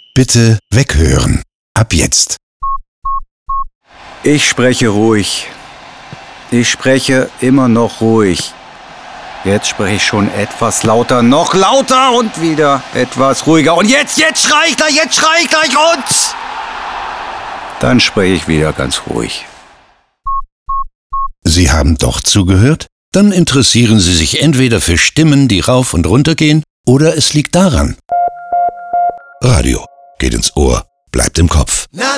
Bitte weghören. Ab jetzt. Ich spreche ruhig. Ich spreche immer noch ruhig. Jetzt spreche ich schon etwas lauter, noch lauter und wieder etwas ruhiger. Und jetzt schrei ich gleich und dann spreche ich wieder ganz ruhig. Sie haben doch zugehört? Dann interessieren Sie sich entweder für Stimmen, die rauf und runter gehen, oder es liegt daran. Radio geht ins Ohr, bleibt im Kopf.